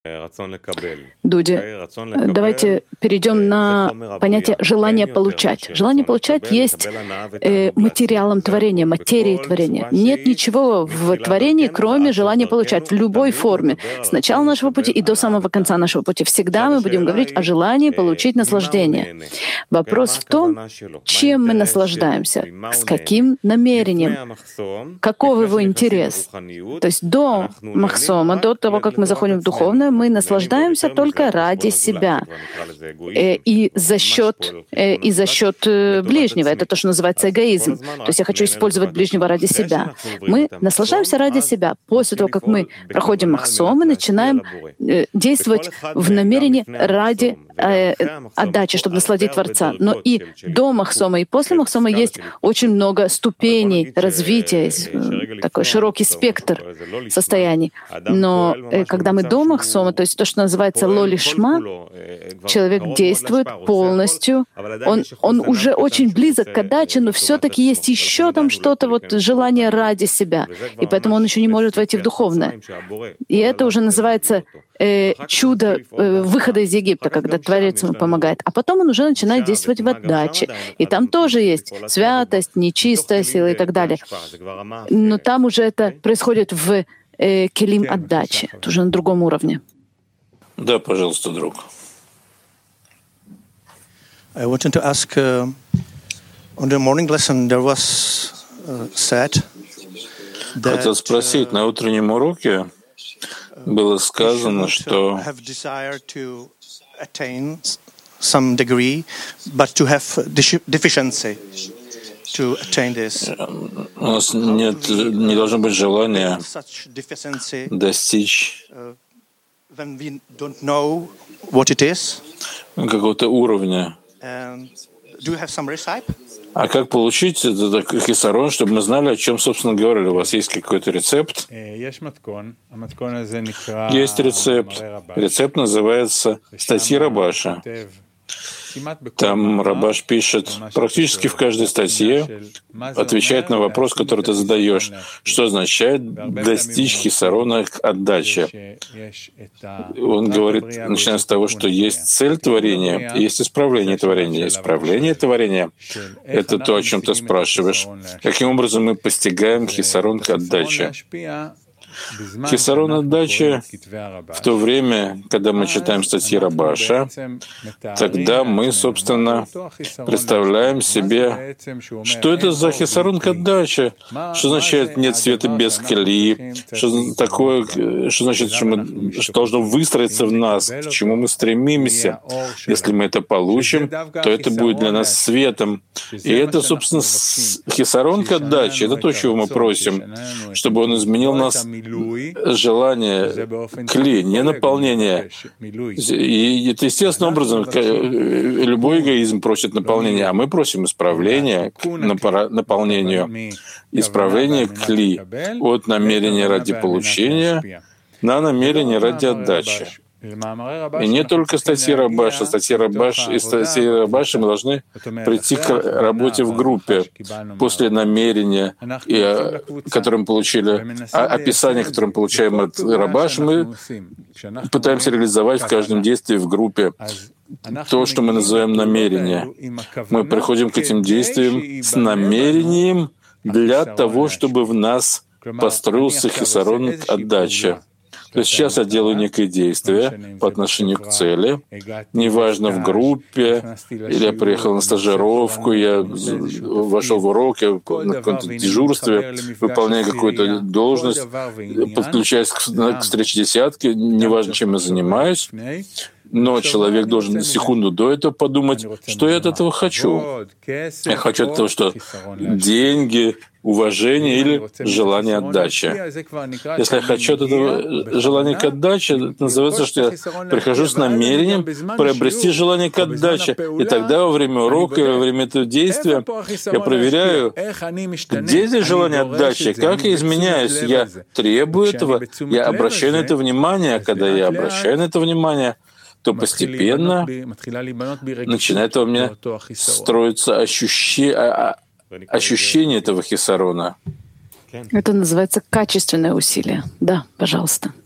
Дуди, давайте перейдем на понятие желания получать. Желание получать есть материалом творения, материей творения. Нет ничего в творении, кроме желания получать в любой форме. С начала нашего пути и до самого конца нашего пути. Всегда мы будем говорить о желании получить наслаждение. Вопрос в том, чем мы наслаждаемся, с каким намерением, каков его интерес. То есть до махсома, до того, как мы заходим в духовное, мы наслаждаемся только ради себя и за счет ближнего. Это то, что называется эгоизм. То есть я хочу использовать ближнего ради себя. Мы наслаждаемся ради себя. После того, как мы проходим махсом, мы начинаем действовать в намерении ради отдачи, чтобы насладить Творца. Но и до махсома, и после махсома есть очень много ступеней развития, такой широкий спектр состояний. Но когда мы до махсома, то есть то, что называется ло-лишма, человек действует полностью, он уже очень близок к отдаче, но все-таки есть еще там что-то, желание ради себя. И поэтому он еще не может войти в духовное. И это уже называется чудо выхода из Египта, когда Творец ему помогает. А потом он уже начинает действовать в отдаче. И там тоже есть святость, нечистая сила и так далее. Но там уже это происходит в келим отдачи, тоже на другом уровне. Да, пожалуйста, друг. I wanted to ask, on the morning lesson there was said that Хотел спросить, на утреннем уроке было сказано, что some degree, but to have deficiency to attain this. У нас не должно быть желания достичь when we don't know what it is. Какого-то уровня. Do you have some recipe? А как получить этот хисарон, чтобы мы знали, о чем, собственно, говорили? У вас есть какой-то рецепт? Есть рецепт. Рецепт называется «Статьи Рабаша». Там Рабаш пишет, практически в каждой статье отвечает на вопрос, который ты задаешь, что означает достичь хисарона к отдаче. Он говорит, начиная с того, что есть цель творения, есть исправление творения. Исправление творения — это то, о чем ты спрашиваешь. Каким образом мы постигаем хисарон к отдаче? Хисарон отдачи в то время, когда мы читаем статьи Рабаша, тогда мы, собственно, представляем себе, что это за хисарон к отдаче, что означает «нет света без кли», что такое, что значит, что должно выстроиться в нас, к чему мы стремимся. Если мы это получим, то это будет для нас светом. И это, собственно, хисарон к отдаче, это то, чего мы просим, чтобы он изменил нас желание кли, не наполнение. И это естественным образом любой эгоизм просит наполнения, а мы просим исправления к наполнению, исправления кли от намерения ради получения на намерение ради отдачи. И не только статьи Рабаша. Статьи Рабаша мы должны прийти к работе в группе после намерения, которое мы получили, описание, которое мы получаем от Рабаша, мы пытаемся реализовать в каждом действии в группе то, что мы называем намерение. Мы приходим к этим действиям с намерением для того, чтобы в нас построился хисарон отдачи. То есть сейчас я делаю некое действие по отношению к цели, неважно в группе, или я приехал на стажировку, я вошел в урок, я на каком-то дежурстве, выполняю какую-то должность, подключаюсь к встрече десятки, неважно, чем я занимаюсь, но человек должен секунду до этого подумать, что я от этого хочу. Я хочу от этого, что деньги, уважение или желание отдачи. Если я хочу от этого желания к отдаче, это называется, что я прихожу с намерением приобрести желание к отдаче. И тогда во время урока, во время этого действия я проверяю, где здесь желание отдачи, как я изменяюсь. Я требую этого, я обращаю на это внимание. А когда я обращаю на это внимание, то постепенно начинает во мне строиться ощущение этого хисарона. Это называется качественное усилие. Да, пожалуйста.